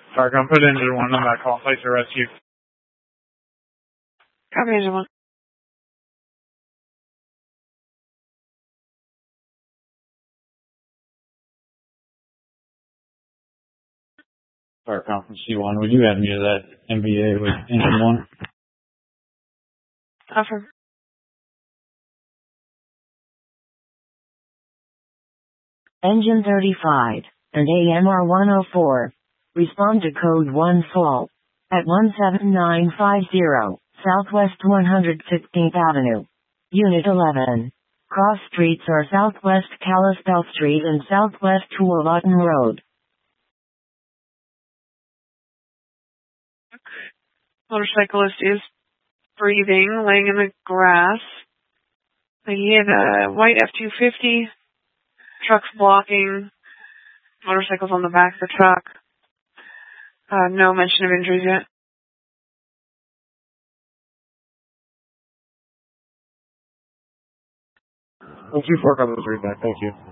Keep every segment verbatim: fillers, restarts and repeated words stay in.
Farcom, put engine one on that call. Place a rescue. Copy, engine one. Farcom from C one, would you add me to that M V A with engine one? Offer. Engine thirty-five and A M R one oh four. Respond to code one fault at one seven nine five zero, Southwest one hundred sixteenth Avenue. Unit eleven. Cross streets are Southwest Kalispell Street and Southwest Tualatin Road. Motorcyclist is breathing, laying in the grass. He had a white F two fifty. Truck's blocking. Motorcycle's on the back of the truck. Uh, no mention of injuries yet. Well, two four comes read back. Thank you.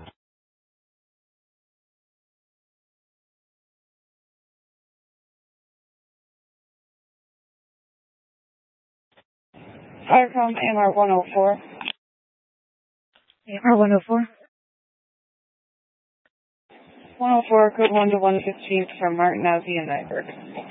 Farcom, A M R one oh four. A M R one oh four. one oh four, code one to one fifteen from Martin Ozzie and Nyberg.